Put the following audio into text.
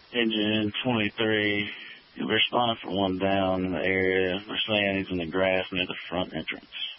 Engine 23. We're responding for one down in the area. We're saying he's in the grass near the front entrance.